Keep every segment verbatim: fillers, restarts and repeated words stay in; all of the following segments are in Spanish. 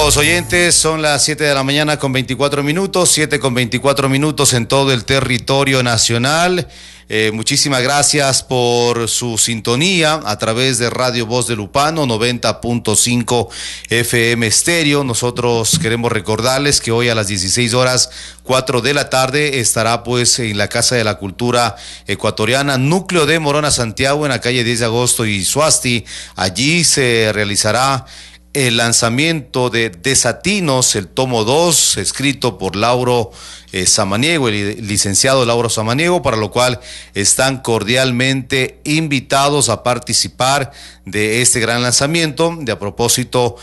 Amigos oyentes, son las siete de la mañana con veinticuatro minutos, siete con veinticuatro minutos en todo el territorio nacional. Eh, muchísimas gracias por su sintonía a través de Radio Voz de Lupano, noventa punto cinco F M estéreo. Nosotros queremos recordarles que hoy a las dieciséis horas, cuatro de la tarde, estará pues en la Casa de la Cultura Ecuatoriana, núcleo de Morona, Santiago, en la calle diez de agosto y Suasti. Allí se realizará el lanzamiento de Desatinos, el tomo dos, escrito por Lauro eh, Samaniego, el licenciado Lauro Samaniego, para lo cual están cordialmente invitados a participar de este gran lanzamiento. De a propósito,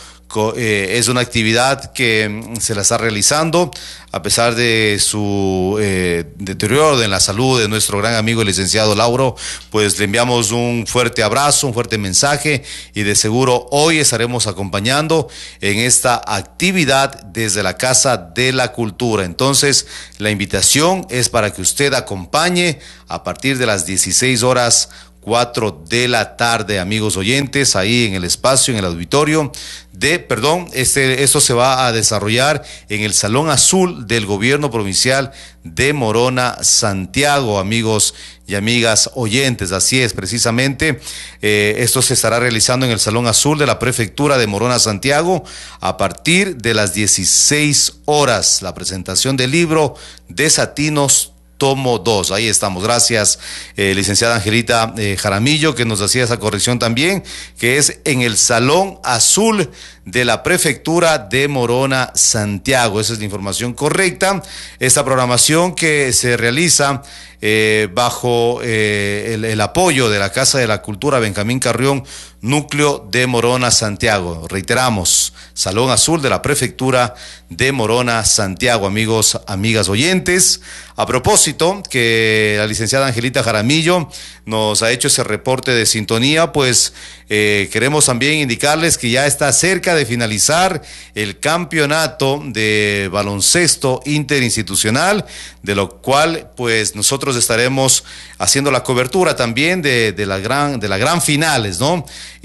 Eh, es una actividad que se la está realizando a pesar de su eh, deterioro en la salud de nuestro gran amigo el licenciado Lauro. Pues le enviamos un fuerte abrazo, un fuerte mensaje, y de seguro hoy estaremos acompañando en esta actividad desde la Casa de la Cultura. Entonces la invitación es para que usted acompañe a partir de las dieciséis horas, cuatro de la tarde, amigos oyentes, ahí en el espacio, en el auditorio de, perdón, este, esto se va a desarrollar en el Salón Azul del Gobierno Provincial de Morona, Santiago, amigos y amigas oyentes. Así es, precisamente, eh, esto se estará realizando en el Salón Azul de la Prefectura de Morona, Santiago, a partir de las dieciséis horas, la presentación del libro Desatinos, tomo dos. Ahí estamos. Gracias, eh, licenciada Angelita eh, Jaramillo, que nos hacía esa corrección también, que es en el Salón Azul de la Prefectura de Morona, Santiago. Esa es la información correcta. Esta programación que se realiza eh, bajo eh, el, el apoyo de la Casa de la Cultura Benjamín Carrión, núcleo de Morona, Santiago. Reiteramos, Salón Azul de la Prefectura de Morona, Santiago, amigos, amigas oyentes. A propósito, que la licenciada Angelita Jaramillo nos ha hecho ese reporte de sintonía, pues eh, queremos también indicarles que ya está cerca de finalizar el campeonato de baloncesto interinstitucional, de lo cual pues nosotros estaremos haciendo la cobertura también de, de la gran, de la gran finales, ¿no?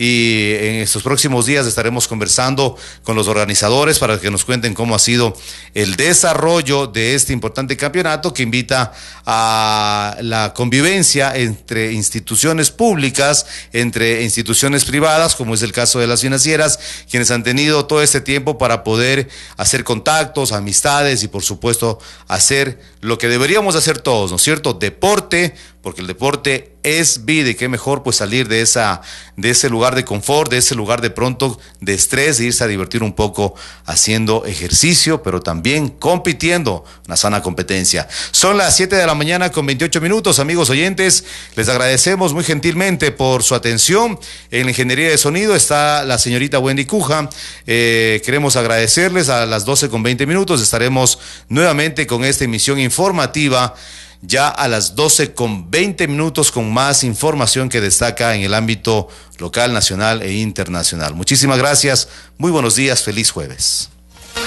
Y en estos próximos días estaremos conversando con los organizadores para que nos cuenten cómo ha sido el desarrollo de este importante campeonato, que invita a la convivencia entre instituciones públicas, entre instituciones privadas, como es el caso de las financieras, quienes han tenido todo este tiempo para poder hacer contactos, amistades y por supuesto hacer lo que deberíamos hacer todos, ¿no es cierto? Deporte, porque el deporte es vida, y qué mejor pues salir de esa, de ese lugar de confort, de ese lugar de pronto de estrés, e irse a divertir un poco haciendo ejercicio, pero también compitiendo, una sana competencia. Son las siete de la mañana con veintiocho minutos, amigos oyentes, les agradecemos muy gentilmente por su atención. En la ingeniería de sonido está la señorita Wendy Cuja. Eh, queremos agradecerles. A las doce con veinte minutos estaremos nuevamente con esta emisión informativa, ya a las doce con veinte minutos, con más información que destaca en el ámbito local, nacional e internacional. Muchísimas gracias, muy buenos días, feliz jueves.